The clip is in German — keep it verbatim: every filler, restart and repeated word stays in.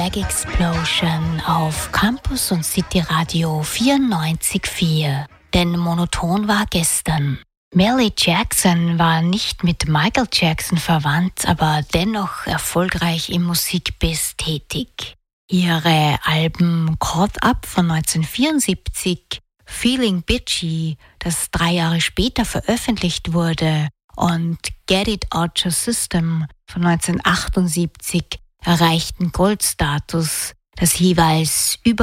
Flag Explosion auf Campus und City Radio vierundneunzig Komma vier. Denn monoton war gestern. Millie Jackson war nicht mit Michael Jackson verwandt, aber dennoch erfolgreich im Musikbiz tätig. Ihre Alben Caught Up von neunzehnhundertvierundsiebzig, Feeling Bitchy, das drei Jahre später veröffentlicht wurde, und Get It Out Your System von neunzehnhundertachtundsiebzig erreichten Goldstatus, das jeweils über